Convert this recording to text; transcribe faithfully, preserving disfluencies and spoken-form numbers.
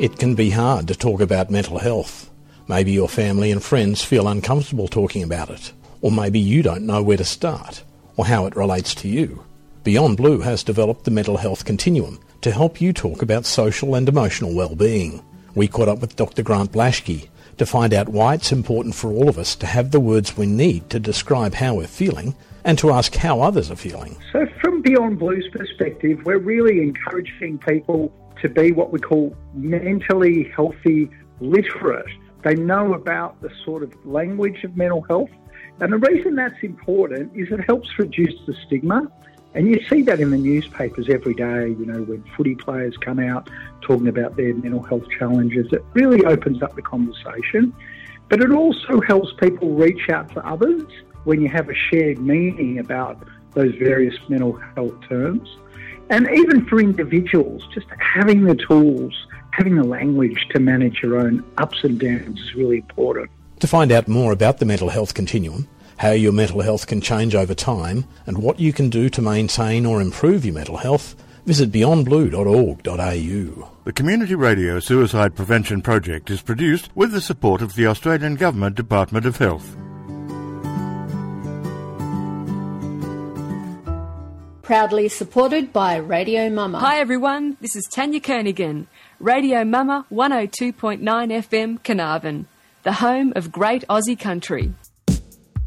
It can be hard to talk about mental health. Maybe your family and friends feel uncomfortable talking about it, or maybe you don't know where to start, or how it relates to you. Beyond Blue has developed the Mental Health Continuum to help you talk about social and emotional well-being. We caught up with Doctor Grant Blashke to find out why it's important for all of us to have the words we need to describe how we're feeling and to ask how others are feeling. So from Beyond Blue's perspective, we're really encouraging people to be what we call mentally healthy literate. They know about the sort of language of mental health. And the reason that's important is it helps reduce the stigma. And you see that in the newspapers every day, you know, when footy players come out talking about their mental health challenges. It really opens up the conversation. But it also helps people reach out to others when you have a shared meaning about those various mental health terms. And even for individuals, just having the tools, having the language to manage your own ups and downs is really important. To find out more about the Mental Health Continuum, how your mental health can change over time, and what you can do to maintain or improve your mental health, visit beyond blue dot org dot a u. The Community Radio Suicide Prevention Project is produced with the support of the Australian Government Department of Health. Proudly supported by Radio Mama. Hi everyone, this is Tanya Kernighan. Radio Mama one oh two point nine F M Carnarvon, the home of great Aussie country.